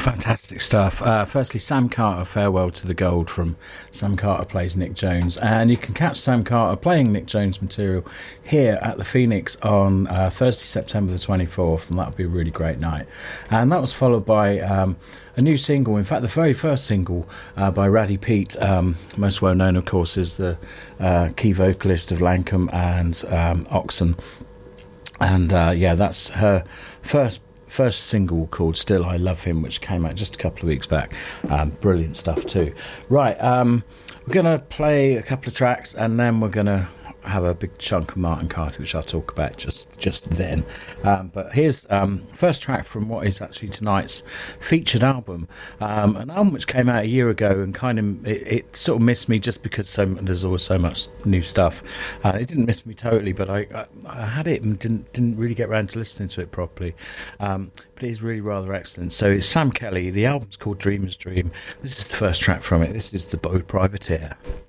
Fantastic stuff. Firstly, Sam Carter, Farewell to the Gold from Sam Carter Plays Nick Jones. And you can catch Sam Carter playing Nick Jones material here at the Phoenix on Thursday, September the 24th, and that'll be a really great night. And that was followed by a new single, in fact, the very first single by Raddy Pete, most well known, of course, is the key vocalist of Lankum and Oxen. And that's her first single called Still I Love Him, which came out just a couple of weeks back. Brilliant stuff too. Right, we're going to play a couple of tracks and then we're going to have a big chunk of Martin Carthy, which I'll talk about just then. But here's first track from what is actually tonight's featured album, an album which came out a year ago, and kind of it sort of missed me just because there's always so much new stuff. It didn't miss me totally, but I had it and didn't really get around to listening to it properly. But it is really rather excellent. So it's Sam Kelly. The album's called Dreamer's Dream. This is the first track from it. This is The Boat Privateer.